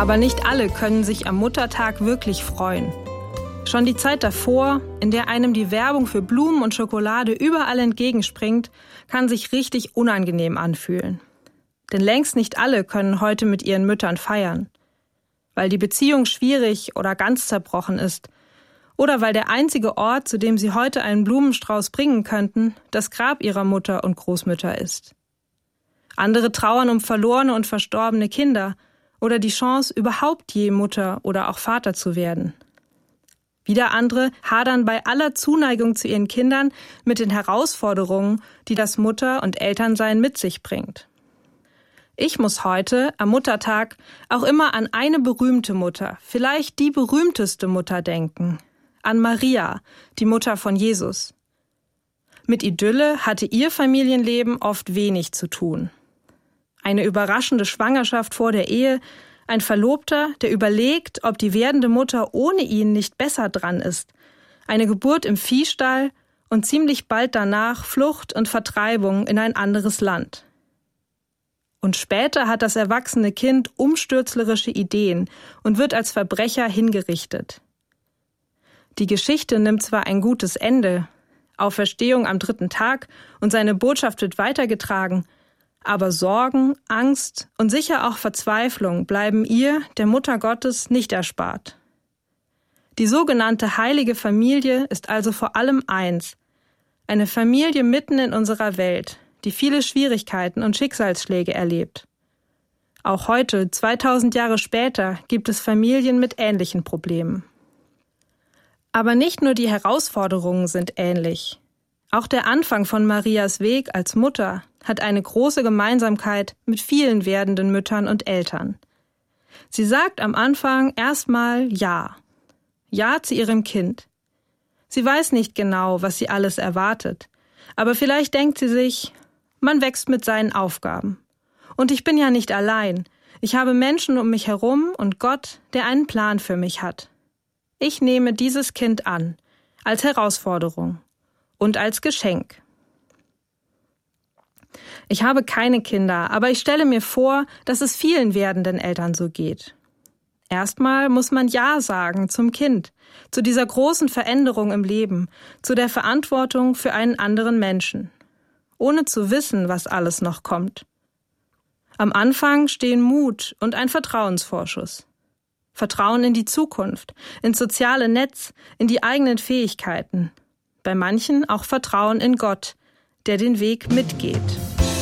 Aber nicht alle können sich am Muttertag wirklich freuen. Schon die Zeit davor, in der einem die Werbung für Blumen und Schokolade überall entgegenspringt, kann sich richtig unangenehm anfühlen. Denn längst nicht alle können heute mit ihren Müttern feiern. Weil die Beziehung schwierig oder ganz zerbrochen ist. Oder weil der einzige Ort, zu dem sie heute einen Blumenstrauß bringen könnten, das Grab ihrer Mutter und Großmütter ist. Andere trauern um verlorene und verstorbene Kinder oder die Chance, überhaupt je Mutter oder auch Vater zu werden. Wieder andere hadern bei aller Zuneigung zu ihren Kindern mit den Herausforderungen, die das Mutter- und Elternsein mit sich bringt. Ich muss heute, am Muttertag, auch immer an eine berühmte Mutter, vielleicht die berühmteste Mutter denken. An Maria, die Mutter von Jesus. Mit Idylle hatte ihr Familienleben oft wenig zu tun. Eine überraschende Schwangerschaft vor der Ehe, ein Verlobter, der überlegt, ob die werdende Mutter ohne ihn nicht besser dran ist, eine Geburt im Viehstall und ziemlich bald danach Flucht und Vertreibung in ein anderes Land. Und später hat das erwachsene Kind umstürzlerische Ideen und wird als Verbrecher hingerichtet. Die Geschichte nimmt zwar ein gutes Ende, Auferstehung am 3. Tag und seine Botschaft wird weitergetragen, aber Sorgen, Angst und sicher auch Verzweiflung bleiben ihr, der Mutter Gottes, nicht erspart. Die sogenannte heilige Familie ist also vor allem eins: eine Familie mitten in unserer Welt, die viele Schwierigkeiten und Schicksalsschläge erlebt. Auch heute, 2000 Jahre später, gibt es Familien mit ähnlichen Problemen. Aber nicht nur die Herausforderungen sind ähnlich. Auch der Anfang von Marias Weg als Mutter hat eine große Gemeinsamkeit mit vielen werdenden Müttern und Eltern. Sie sagt am Anfang erstmal Ja. Ja zu ihrem Kind. Sie weiß nicht genau, was sie alles erwartet, aber vielleicht denkt sie sich, man wächst mit seinen Aufgaben. Und ich bin ja nicht allein. Ich habe Menschen um mich herum und Gott, der einen Plan für mich hat. Ich nehme dieses Kind an, als Herausforderung und als Geschenk. Ich habe keine Kinder, aber ich stelle mir vor, dass es vielen werdenden Eltern so geht. Erstmal muss man Ja sagen zum Kind, zu dieser großen Veränderung im Leben, zu der Verantwortung für einen anderen Menschen, ohne zu wissen, was alles noch kommt. Am Anfang stehen Mut und ein Vertrauensvorschuss. Vertrauen in die Zukunft, ins soziale Netz, in die eigenen Fähigkeiten. Bei manchen auch Vertrauen in Gott, der den Weg mitgeht.